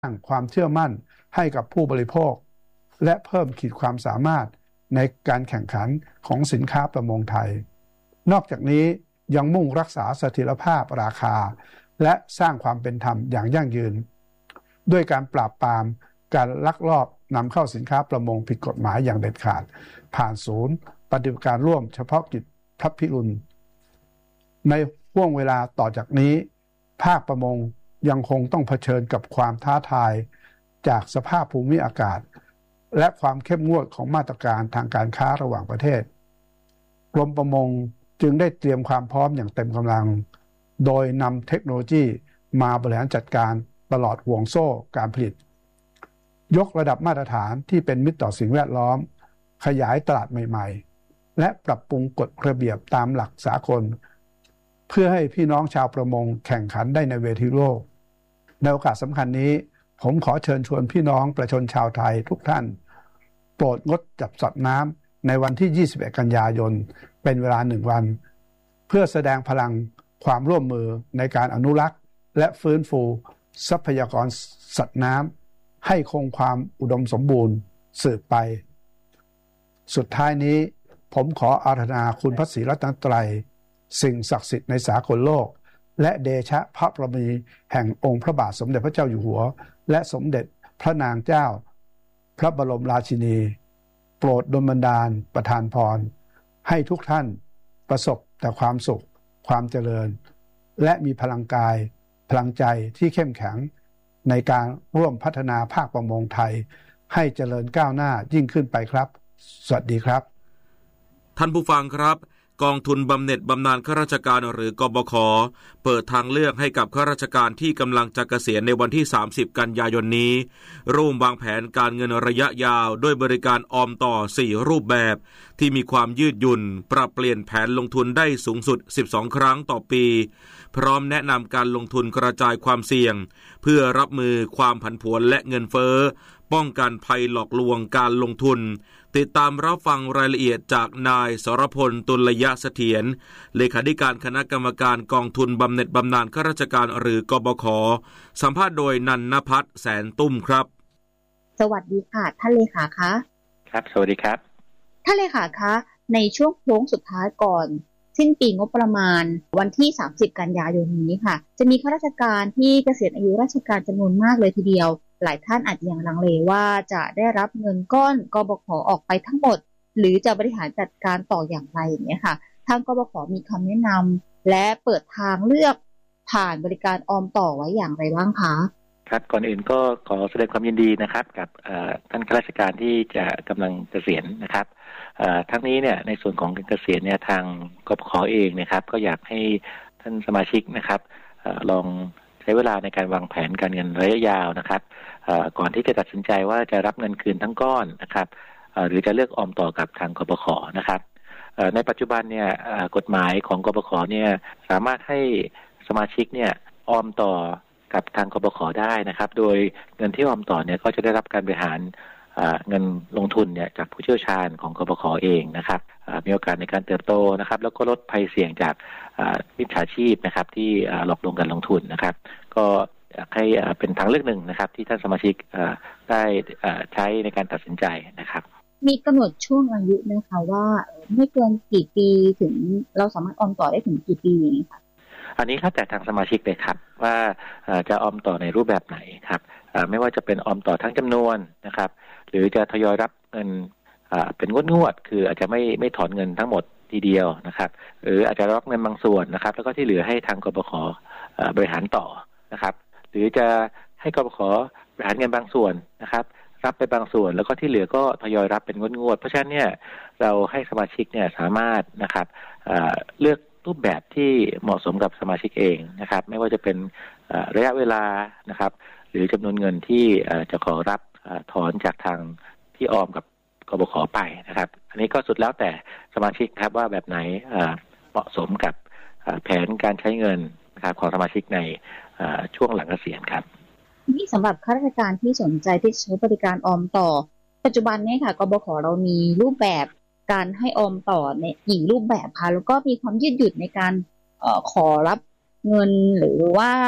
สร้างความเชื่อมั่นให้กับผู้บริโภคและเพิ่มขีดความสามารถในการแข่งขันของสินค้าประมงไทยนอกจากนี้ยังมุ่งรักษาเสถียรภาพราคาและสร้างความเป็นธรรมอย่างยั่งยืนด้วยการปราบปรามการลักลอบนำเข้าสินค้าประมงผิดกฎหมายอย่างเด็ดขาดผ่านศูนย์ปฏิบัติการร่วมเฉพาะกิจพระพิรุณในห่วงเวลาต่อจากนี้ภาคประมงยังคงต้องเผชิญกับความท้าทายจากสภาพภูมิอากาศและความเข้มงวดของมาตรการทางการค้าระหว่างประเทศกรมประมงจึงได้เตรียมความพร้อมอย่างเต็มกำลังโดยนำเทคโนโลยีมาบริหารจัดการตลอดห่วงโซ่การผลิตยกระดับมาตรฐานที่เป็นมิตรต่อสิ่งแวดล้อมขยายตลาดใหม่ๆและปรับปรุงกฎระเบียบตามหลักสากลเพื่อให้พี่น้องชาวประมงแข่งขันได้ในเวทีโลกในโอกาสสำคัญนี้ผมขอเชิญชวนพี่น้องประชาชนชาวไทยทุกท่านโปรดงดจับสัตว์น้ำในวันที่21กันยายนเป็นเวลา1วันเพื่อแสดงพลังความร่วมมือในการอนุรักษ์และฟื้นฟูทรัพยากรสัตว์น้ำให้คงความอุดมสมบูรณ์สืบไปสุดท้ายนี้ผมขออาราธนาคุณพระศรีรัตนตรัยสิ่งศักดิ์สิทธิ์ในสากลโลกและเดชะพระบารมีแห่งองค์พระบาทสมเด็จพระเจ้าอยู่หัวและสมเด็จพระนางเจ้าพระบรมราชินีโปรดดลบันดาลประทานพรให้ทุกท่านประสบแต่ความสุขความเจริญและมีพลังกายพลังใจที่เข้มแข็งในการร่วมพัฒนาภาคประมงไทยให้เจริญก้าวหน้ายิ่งขึ้นไปครับสวัสดีครับท่านผู้ฟังครับกองทุนบำเหน็จบำนาญข้าราชการหรือกบข.เปิดทางเลือกให้กับข้าราชการที่กำลังจะเกษียณในวันที่30กันยายนนี้ร่วมวางแผนการเงินระยะยาวด้วยบริการออมต่อ4รูปแบบที่มีความยืดหยุ่นปรับเปลี่ยนแผนลงทุนได้สูงสุด12ครั้งต่อปีพร้อมแนะนำการลงทุนกระจายความเสี่ยงเพื่อรับมือความผันผวนและเงินเฟ้อป้องกันภัยหลอกลวงการลงทุนติดตามรับฟังรายละเอียดจากนายสรพลตุลยเสถียรเลขาธิการคณะกรรมการกองทุนบำเหน็จบำนาญข้าราชการหรือกบข.สัมภาษณ์โดยนันนภัทรแสนตุ้มครับสวัสดีค่ะท่านเลขาคะครับสวัสดีครับท่านเลขาคะในช่วงโค้งสุดท้ายก่อนสิ้นปีงบประมาณวันที่30กันยายนนี้ค่ะจะมีข้าราชการที่เกษียณอายุราชการจำนวนมากเลยทีเดียวหลายท่านอาจจะยังลังเลว่าจะได้รับเงินก้อนกบข.ออกไปทั้งหมดหรือจะบริหารจัดการต่ออย่างไรอย่างนี้ค่ะทางกบข.มีคำแนะนำและเปิดทางเลือกผ่านบริการออมต่อไว้อย่างไรบ้างคะครับก่อนอื่นก็ขอแสดงความยินดีนะครับกับท่านข้าราชการที่จะกำลังเกษียณนะครับทั้งนี้เนี่ยในส่วนของการเกษียณเนี่ยทางกบข.เองนะครับก็อยากให้ท่านสมาชิกนะครับลองใช้เวลาในการวางแผนการเงินระยะยาวนะครับก่อนที่จะตัดสินใจว่าจะรับเงินคืนทั้งก้อนนะครับหรือจะเลือกออมต่อกับทางกบข.นะครับในปัจจุบันเนี่ยกฎหมายของกบข.เนี่ยสามารถให้สมาชิกเนี่ยออมต่อกับทางกบข.ได้นะครับโดยเงินที่ออมต่อเนี่ยก็จะได้รับการบริหารเงินลงทุนเนี่ยจากผู้เชี่ยวชาญของกบข.เองนะครับมีโอกาสในการเติบโตนะครับแล้วก็ลดภัยเสี่ยงจากมิจฉาชีพนะครับที่หลอกลวงการลงทุนนะครับก็อยากให้เป็นทางเลือกหนึ่งนะครับที่ท่านสมาชิกได้ใช้ในการตัดสินใจนะครับมีกำหนดช่วงอายุนะคะว่าไม่เกินกี่ปีถึงเราสามารถออมต่อได้ถึงกี่ปีอย่างนี้ค่ะอันนี้แล้วแต่ทางสมาชิกเลยครับว่าจะออมต่อในรูปแบบไหนครับไม่ว่าจะเป็นออมต่อทั้งจำนวนนะครับหรือจะทยอยรับเงินเป็นงวดคืออาจจะไม่ถอนเงินทั้งหมดทีเดียวนะครับหรืออาจจะรับเงินบางส่วนนะครับแล้วก็ที่เหลือให้ทางกบข.บริหารต่อนะครับหรือจะให้กบข.บริหารเงินบางส่วนนะครับรับไปบางส่วนแล้วก็ที่เหลือก็ทยอยรับเป็นงวดเพราะฉะนั้นเนี่ยเราให้สมาชิกเนี่ยสามารถนะครับเลือกรูปแบบที่เหมาะสมกับสมาชิกเองนะครับไม่ว่าจะเป็นระยะเวลานะครับหรือจำนวนเงินที่จะขอรับถอนจากทางที่ออมกับกบข.ไปนะครับอันนี้ก็สุดแล้วแต่สมาชิกครับว่าแบบไหนเหมาะสมกับแผนการใช้เงินนะครับของสมาชิกในช่วงหลังเกษียณครับนี่สำหรับข้าราชการที่สนใจที่ใช้บริการออมต่อปัจจุบันนี้ค่ะกบข.เรามีรูปแบบการให้ออมต่อในอีกรูปแบบค่ะแล้วก็มีความยืดหยุ่นในการขอรับเงินหรือว่า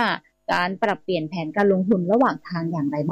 การปรับเปลี่ยนแผนการลงทุนระหว่างทางอย่างไร